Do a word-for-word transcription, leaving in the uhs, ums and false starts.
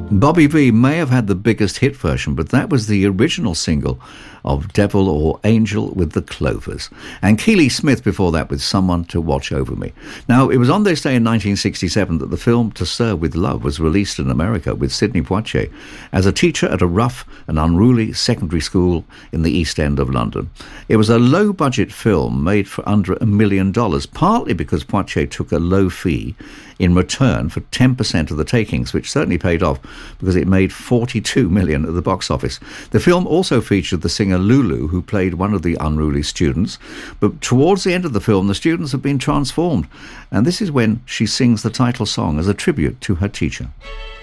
Bobby Vee may have had the biggest hit version, but that was the original single of Devil or Angel with the Clovers. And Keely Smith before that with Someone to Watch Over Me. Now, it was on this day in nineteen sixty-seven that the film To Serve with Love was released in America with Sidney Poitier as a teacher at a rough and unruly secondary school in the East End of London. It was a low-budget film made for under a million dollars, partly because Poitier took a low fee in return for ten percent of the takings, which certainly paid off because it made forty-two million dollars at the box office. The film also featured the singer Lulu, who played one of the unruly students, but towards the end of the film the students have been transformed, and this is when she sings the title song as a tribute to her teacher.